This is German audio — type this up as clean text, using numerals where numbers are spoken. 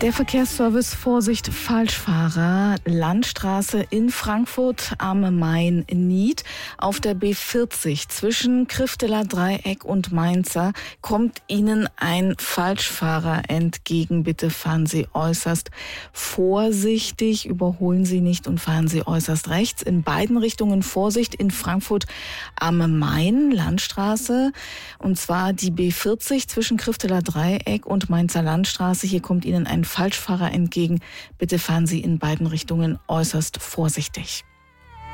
Der Verkehrsservice Vorsicht Falschfahrer, Landstraße in Frankfurt am Main-Nied. Auf der B40 zwischen Krifteler Dreieck und Mainzer kommt Ihnen ein Falschfahrer entgegen. Bitte fahren Sie äußerst vorsichtig, überholen Sie nicht und fahren Sie äußerst rechts. In beiden Richtungen Vorsicht in Frankfurt am Main, Landstraße. Und zwar die B40 zwischen Krifteler Dreieck und Mainzer Landstraße. Hier kommt Ihnen ein Falschfahrer entgegen. Bitte fahren Sie in beiden Richtungen äußerst vorsichtig.